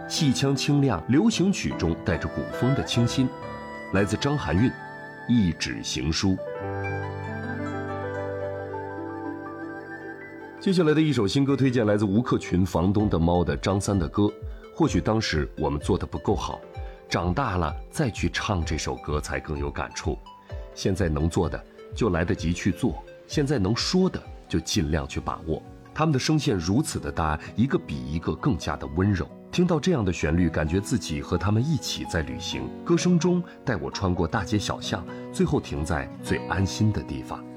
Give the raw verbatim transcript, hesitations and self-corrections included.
戏腔清亮，流行曲中带着古风的清新。来自张含韵，《一纸行书》。接下来的一首新歌推荐来自吴克群、房东的猫的张三的歌。或许当时我们做的不够好，长大了再去唱这首歌才更有感触。现在能做的就来得及去做，现在能说的就尽量去把握。他们的声线如此的搭，一个比一个更加的温柔。听到这样的旋律，感觉自己和他们一起在旅行。歌声中带我穿过大街小巷，最后停在最安心的地方。